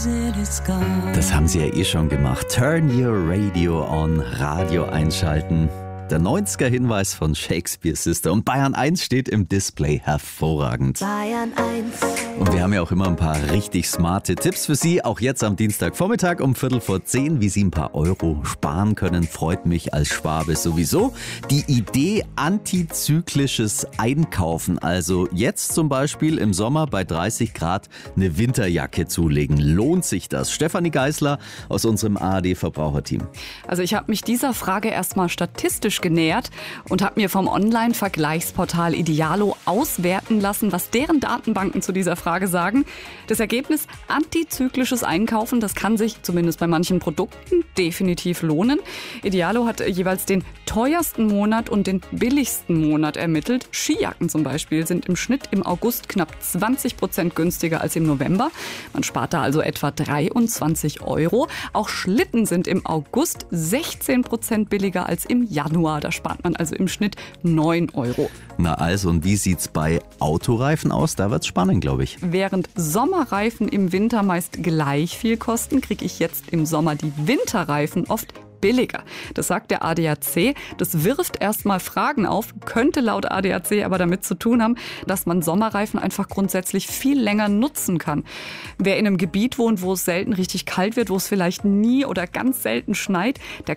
Das haben sie ja eh schon gemacht. Turn your radio on, Radio einschalten. Der 90er-Hinweis von Shakespeare Sister. Und Bayern 1 steht im Display hervorragend. Bayern 1. Und wir haben ja auch immer ein paar richtig smarte Tipps für Sie. Auch jetzt am Dienstagvormittag um 9:45, wie Sie ein paar Euro sparen können. Freut mich als Schwabe sowieso. Die Idee antizyklisches Einkaufen. Also jetzt zum Beispiel im Sommer bei 30 Grad eine Winterjacke zulegen. Lohnt sich das? Stefanie Geisler aus unserem ARD-Verbraucherteam. Also ich habe mich dieser Frage erstmal statistisch genähert und habe mir vom Online-Vergleichsportal Idealo auswerten lassen, was deren Datenbanken zu dieser Frage sagen. Das Ergebnis: antizyklisches Einkaufen, das kann sich zumindest bei manchen Produkten definitiv lohnen. Idealo hat jeweils den teuersten Monat und den billigsten Monat ermittelt. Skijacken zum Beispiel sind im Schnitt im August knapp 20% günstiger als im November. Man spart da also etwa 23 Euro. Auch Schlitten sind im August 16% billiger als im Januar. Da spart man also im Schnitt 9 Euro. Na also, und wie sieht's bei Autoreifen aus? Da wird's spannend, glaube ich. Während Sommerreifen im Winter meist gleich viel kosten, kriege ich jetzt im Sommer die Winterreifen oft billiger. Das sagt der ADAC. Das wirft erstmal Fragen auf, könnte laut ADAC aber damit zu tun haben, dass man Sommerreifen einfach grundsätzlich viel länger nutzen kann. Wer in einem Gebiet wohnt, wo es selten richtig kalt wird, wo es vielleicht nie oder ganz selten schneit, der